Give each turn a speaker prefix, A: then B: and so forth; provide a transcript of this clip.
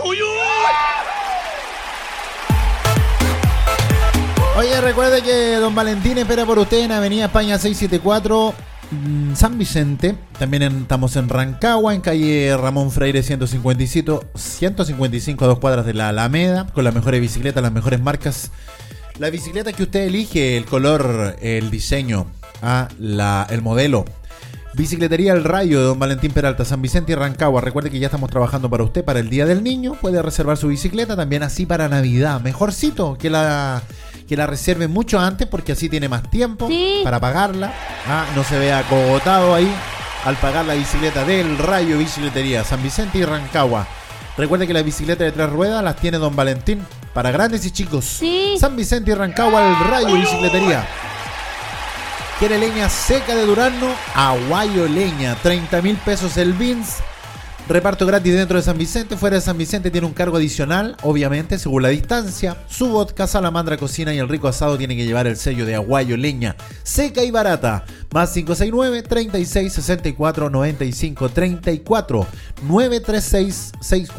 A: Oye, recuerde que Don Valentín espera por usted en Avenida España 674, San Vicente. También estamos en Rancagua, en calle Ramón Freire 155, a 2 cuadras de la Alameda, con las mejores bicicletas, las mejores marcas. La bicicleta que usted elige, el color, el diseño, el modelo. Bicicletería El Rayo de Don Valentín Peralta, San Vicente y Rancagua. Recuerde que ya estamos trabajando para usted para el Día del Niño. Puede reservar su bicicleta también así para Navidad. Mejorcito que la reserve mucho antes, porque así tiene más tiempo para pagarla. No se vea acogotado ahí al pagar la bicicleta del Rayo Bicicletería, San Vicente y Rancagua. Recuerde que las bicicletas de 3 ruedas las tiene Don Valentín para grandes y chicos.
B: Sí.
A: San Vicente y Rancagua, el Rayo Bicicletería. ¿Quiere leña seca de durazno? Aguayo Leña, 30,000 pesos el Beans. Reparto gratis dentro de San Vicente. Fuera de San Vicente tiene un cargo adicional, obviamente, según la distancia. Su vodka, salamandra, cocina y el rico asado tiene que llevar el sello de Aguayo Leña, seca y barata. Más 569-3664-9534. 936-64.